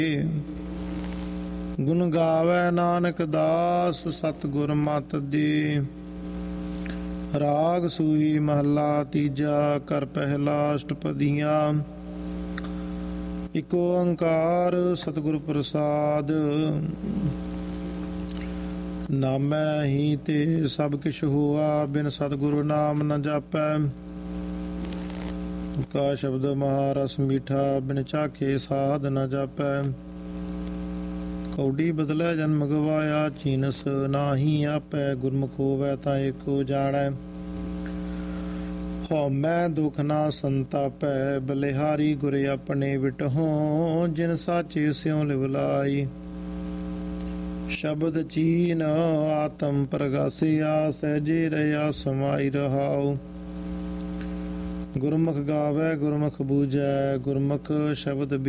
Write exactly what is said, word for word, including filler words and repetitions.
ਗੁਣ ਗਾਵੈ ਨਾਨਕ ਦਾਸ ਸਤਿਗੁਰ ਮਤਿ ਦੇ। ਰਾਗ ਸੂਈ ਮਹਲਾ ਤੀਜਾ। ਕਰ ਪਹਿਲਾ ਅਸ਼ਟਪਦੀਆਂ। ਇਕ ਓੰਕਾਰ ਸਤਿਗੁਰ ਪ੍ਰਸਾਦ। ਨਾਮੈ ਹੀ ਤੇ ਸਭ ਕਿਛ ਹੋਆ, ਬਿਨ ਸਤਿਗੁਰੂ ਨਾਮ ਨ ਜਾਪੈ। ਕਾ ਸ਼ਬਦ ਮਹਾਰਸ ਮੀਠਾ, ਬਿਨ ਚਾਖੇ ਸਾਧ ਨ ਜਾਪੈ। ਕੌਡੀ ਬਦਲੈ ਜਨਮ ਗਵਾਇਆ, ਚੀਨਸ ਨਾਹੀ ਆਪੈ। ਗੁਰਮੁਖ ਹੋਵੈ ਤਾਂ ਏਕੋ ਜਾਣੈ, ਹਉਮੈ ਦੁਖ ਨਾ ਸੰਤਾਪੈ। ਬਲਿਹਾਰੀ ਗੁਰ ਆਪਣੇ ਵਿਟਹੁ, ਜਿਨ ਸਾਚੇ ਸਿਉ ਲਿਵ ਲਾਈ। ਸ਼ਬਦ ਚੀਨ ਆਤਮ ਪ੍ਰਗਾਸਿਆ, ਸਹਿਜੇ ਰਹਿਆ ਸਮਾਈ ਰਹਾਉ। ਗੁਰਮੁਖ ਗਾਵੈ ਗੁਰਮੁਖ ਬੂਝੈ, ਗੁਰਮੁਖ ਸ਼ਬਦ